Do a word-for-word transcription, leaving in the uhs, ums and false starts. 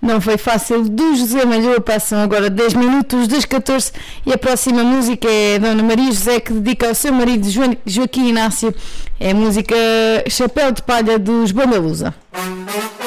Não foi fácil, do José Malhoa. Passam agora dez minutos das catorze e a próxima música é Dona Maria José, que dedica ao seu marido Jo- Joaquim Inácio. É a música Chapéu de Palha dos Bandalusa.